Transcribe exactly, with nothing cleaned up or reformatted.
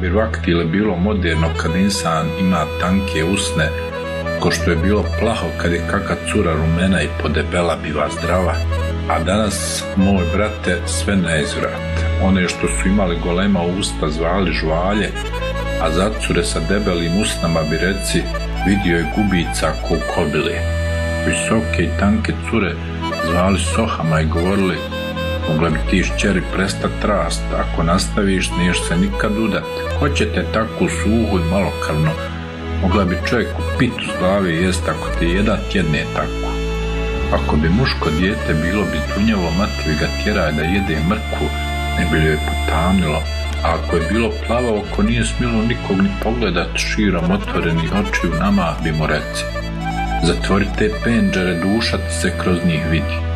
bi vaktile bilo moderno kad insan ima tanke usne, ko što je bilo plaho kad je kaka cura rumena i podebela biva zdrava. A danas, moj brate, sve na izvrat. One što su imali golema usta zvali žvalje, a zacure sa debelim usnama bi reci vidio je gubica ko kobili. Visoke i tanke cure zvali sohama i govorili mogle bi ti šćeri prestat rast, ako nastaviš niješ se nikad udat. Hoćete takvu suhu i malokarno, mogla bi čovjeku pitu s glave jest ako ti jedan tjedne tako. Ako bi muško dijete bilo bi tunjavo, mati bi ga tjeraj da jede mrkvu, ne bi li joj potamnilo, a ako je bilo plavao, ko nije smjelo nikog ni pogledat širom otvoreni očiju nama bi mu reci. Zatvorite penđere, duša ti se kroz njih vidi.